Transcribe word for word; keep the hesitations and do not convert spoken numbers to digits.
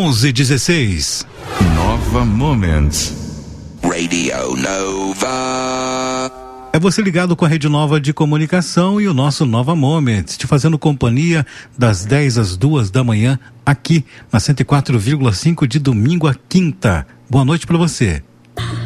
onze e dezesseis. Nova Moments. Radio Nova. É você ligado com a Rede Nova de Comunicação e o nosso Nova Moments, te fazendo companhia das dez às duas da manhã, aqui na cento e quatro vírgula cinco de domingo a quinta. Boa noite para você.